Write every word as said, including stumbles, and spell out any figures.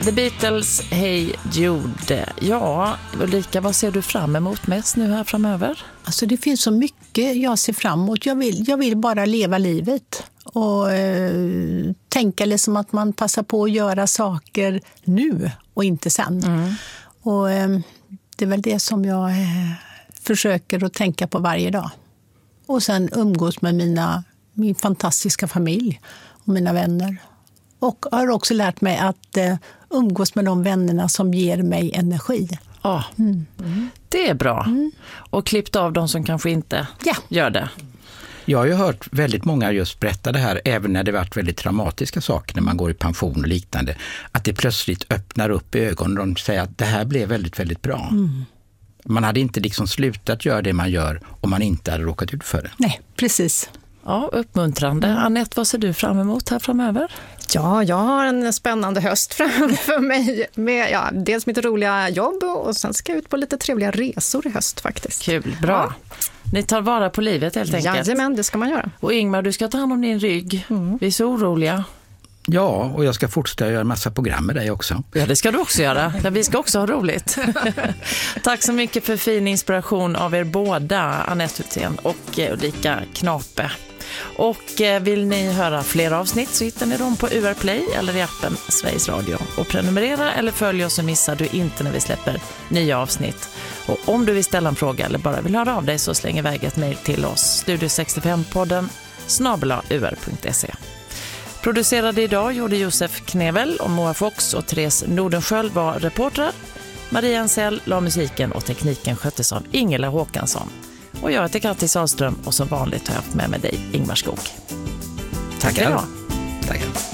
The Beatles, Hey Jude. Ja, Ulrika, vad ser du fram emot mest nu här framöver? Alltså det finns så mycket jag ser fram emot. Jag vill, jag vill bara leva livet. Och eh, tänka liksom att man passar på att göra saker nu och inte sen. Mm. Och eh, det är väl det som jag eh, försöker att tänka på varje dag. Och sen umgås med mina, min fantastiska familj och mina vänner. Och har också lärt mig att eh, umgås med de vännerna som ger mig energi. Ja, mm. Mm. Det är bra. Mm. Och klippt av de som kanske inte ja. gör det. Jag har ju hört väldigt många just berätta det här, även när det varit väldigt traumatiska saker, när man går i pension och liknande, att det plötsligt öppnar upp ögonen och de säger att det här blev väldigt, väldigt bra. Mm. Man hade inte liksom slutat göra det man gör om man inte hade råkat ut för det. Nej, precis. Ja, uppmuntrande. Mm. Anette, vad ser du fram emot här framöver? Ja, jag har en spännande höst framför mig med ja, dels mitt roliga jobb och sen ska jag ut på lite trevliga resor i höst faktiskt. Kul, bra. Ja. Ni tar vara på livet helt enkelt. Jajamän, det ska man göra. Och Ingmar, du ska ta hand om din rygg. Mm. Vi är så oroliga. Ja, och jag ska fortsätta göra en massa program med dig också. Ja, det ska du också göra. Vi ska också ha roligt. Tack så mycket för fin inspiration av er båda, Anette Hultén och Ulrika Knape. Och vill ni höra fler avsnitt så hittar ni dem på U R Play eller i appen Sveriges Radio. Och prenumerera eller följ oss så missar du inte när vi släpper nya avsnitt. Och om du vill ställa en fråga eller bara vill höra av dig så släng iväg ett mejl till oss. Studio sextiofem-podden snabel-a u r punkt se. Producerade idag gjorde Josef Knevel och Moa Fox och Therese Nordenskjöld var reportrar. Maria Ansell la musiken och tekniken sköttes av Ingela Håkansson. Och jag heter Kattis Sahlström och som vanligt har jag haft med mig dig, Ingmar Skog. Tackar. Tackar. Tackar.